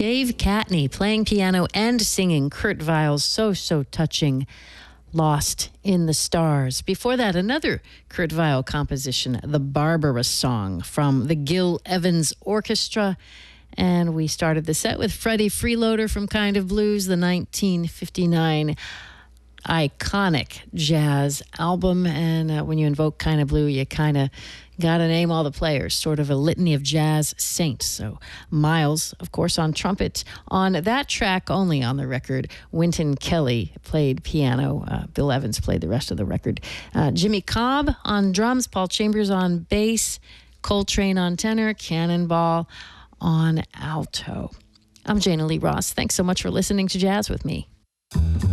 Dave Catney playing piano and singing Kurt Weill's so touching Lost in the Stars. Before that, another Kurt Weill composition, The Barbarous Song from the Gil Evans Orchestra. And we started the set with Freddie Freeloader from Kind of Blues, the 1959 iconic jazz album. And when you invoke Kind of Blue, you kind of got to name all the players, sort of a litany of jazz saints. So Miles, of course, on trumpet. On that track, only on the record, Wynton Kelly played piano. Bill Evans played the rest of the record. Jimmy Cobb on drums, Paul Chambers on bass, Coltrane on tenor, Cannonball on alto. I'm Jana Lee Ross. Thanks so much for listening to Jazz with me.